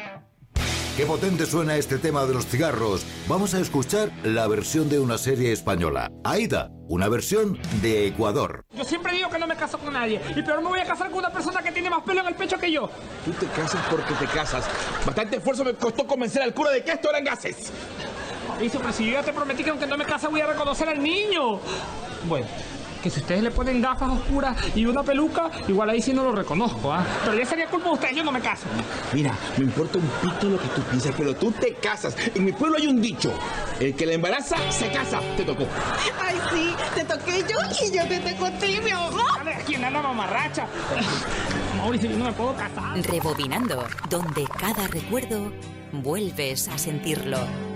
Qué potente suena este tema de los cigarros. Vamos a escuchar la versión de una serie española. Aída, una versión de Ecuador. Yo siempre digo que no me caso con nadie. Y peor me voy a casar con una persona que tiene más pelo en el pecho que yo. Tú te casas porque te casas. Bastante esfuerzo me costó convencer al cura de que esto eran gases. Mauricio, pero si yo ya te prometí que aunque no me case voy a reconocer al niño. Bueno, que si ustedes le ponen gafas oscuras y una peluca, igual ahí sí no lo reconozco, ¿ah? Pero ya sería culpa de ustedes, yo no me caso. Mira, me importa un pito lo que tú piensas, pero tú te casas. En mi pueblo hay un dicho: el que la embaraza, se casa. Te tocó. Ay, sí, te toqué yo y yo te tocó a ti, mi amor. Dale, aquí anda la mamarracha. Mauricio, yo no me puedo casar. Rebobinando, donde cada recuerdo vuelves a sentirlo.